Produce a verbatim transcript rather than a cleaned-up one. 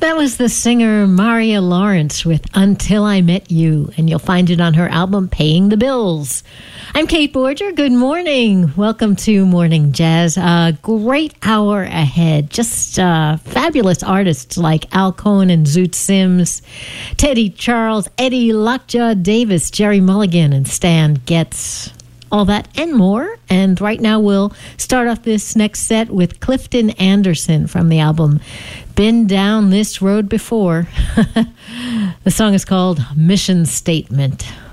That was the singer Maria Lawrence with Until I Met You, and you'll find it on her album Paying the Bills. I'm Kate Borger. Good morning. Welcome to Morning Jazz. A great hour ahead. Just uh, fabulous artists like Al Cohn and Zoot Sims, Teddy Charles, Eddie Lockjaw Davis, Jerry Mulligan, and Stan Getz. All that and more. And right now we'll start off this next set with Clifton Anderson from the album Been Down This Road Before. The song is called Mission Statement.